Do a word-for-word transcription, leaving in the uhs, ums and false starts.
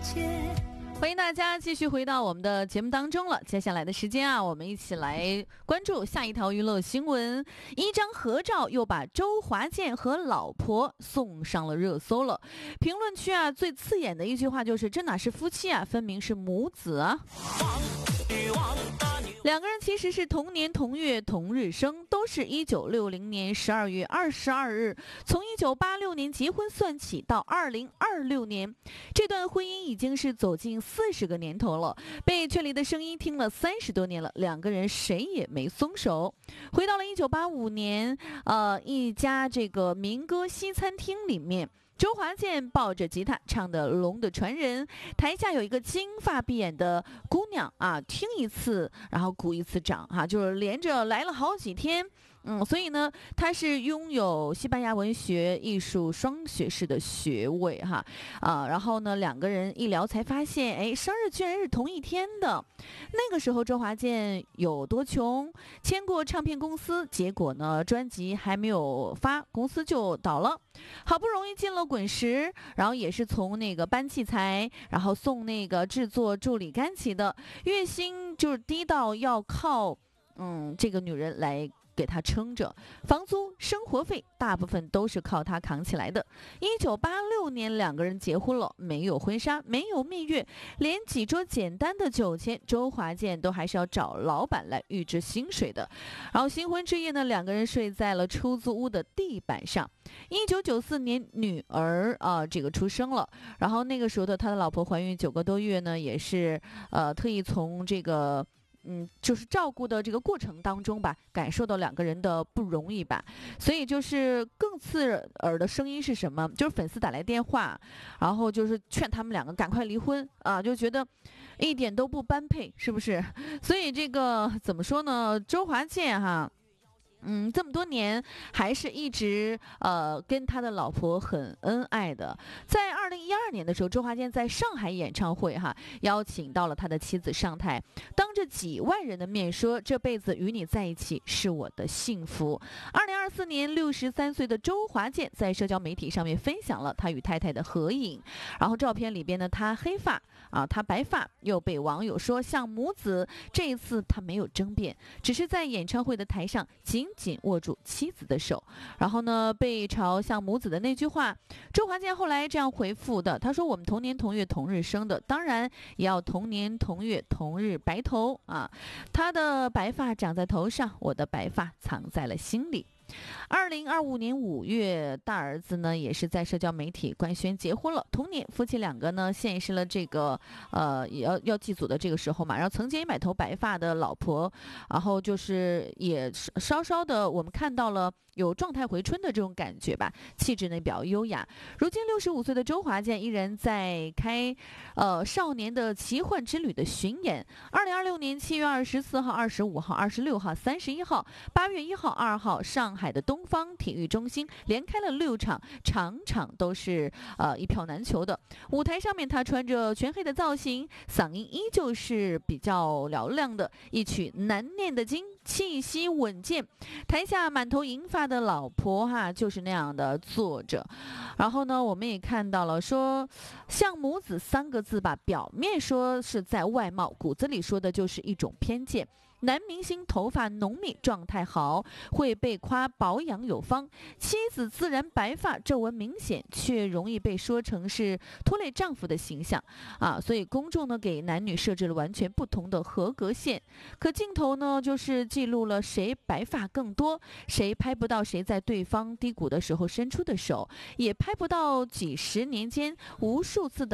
欢迎大家继续回到我们的节目当中了。接下来的时间啊，我们一起来关注下一条娱乐新闻。一张合照又把周华健和老婆送上了热搜了。评论区啊，最刺眼的一句话就是：“这哪是夫妻啊，分明是母子啊！”两个人其实是同年同月同日生，都是一九六零年十二月二十二日。从一九八六年结婚算起，到二零二六年，这段婚姻已经是走进四十个年头了。被劝离的声音听了三十多年了，两个人谁也没松手。回到了一九八五年，呃，一家这个民歌西餐厅里面。周华健抱着吉他唱的《龙的传人》，台下有一个金发碧眼的姑娘啊，听一次然后鼓一次掌哈、啊，就是连着来了好几天。嗯，所以呢，他是拥有西班牙文学艺术双学士的学位哈啊，然后呢，两个人一聊才发现，哎，生日居然是同一天的。那个时候周华健有多穷，签过唱片公司，结果呢，专辑还没有发，公司就倒了。好不容易进了滚石，然后也是从那个搬器材，然后送那个制作助理干起的，月薪就是低到要靠嗯这个女人来给他撑着，房租、生活费大部分都是靠他扛起来的。一九八六年，两个人结婚了，没有婚纱，没有蜜月，连几桌简单的酒钱，周华健都还是要找老板来预支薪水的。然后新婚之夜呢，两个人睡在了出租屋的地板上。一九九四年，女儿啊、呃、这个出生了，然后那个时候的他的老婆怀孕九个多月呢，也是呃特意从这个。嗯，就是照顾的这个过程当中吧，感受到两个人的不容易吧，所以就是更刺耳的声音是什么？就是粉丝打来电话，然后就是劝他们两个赶快离婚啊，就觉得一点都不般配，是不是？所以这个怎么说呢？周华健哈。嗯，这么多年还是一直呃跟他的老婆很恩爱的。在二零一二年的时候，周华健在上海演唱会哈，邀请到了他的妻子上台，当着几万人的面说：“这辈子与你在一起是我的幸福。”二零二四年，六十三岁的周华健在社交媒体上面分享了他与太太的合影，然后照片里边呢，他黑发啊，他白发，又被网友说像母子。这一次他没有争辩，只是在演唱会的台上紧紧握住妻子的手，然后呢，被嘲像母子的那句话，周华健后来这样回复的，他说：“我们同年同月同日生的，当然也要同年同月同日白头啊。他的白发长在头上，我的白发藏在了心里。”二零二五年五月，大儿子呢也是在社交媒体官宣结婚了。同年，夫妻两个呢现身了这个呃也要要祭祖的这个时候嘛。然后曾经满头白发的老婆，然后就是也稍稍的我们看到了有状态回春的这种感觉吧，气质呢比较优雅。如今六十五岁的周华健依然在开呃少年的奇幻之旅的巡演。二零二六年七月二十四号、二十五号、二十六号、三十一号，八月一号、二号，上海的东方体育中心连开了六场，场场都是呃一票难求的。舞台上面他穿着全黑的造型，嗓音依旧是比较嘹亮的，一曲难念的经，气息稳健。台下满头银发的老婆哈就是那样的坐着。然后呢，我们也看到了说像母子三个字吧，表面说是在外貌，骨子里说的就是一种偏见。男明星头发浓密，状态好，会被夸保养有方；妻子自然白发，皱纹明显，却容易被说成是拖累丈夫的形象啊。所以公众呢给男女设置了完全不同的合格线。可镜头呢就是记录了谁白发更多，谁拍不到谁在对方低谷的时候伸出的手，也拍不到几十年间无数次的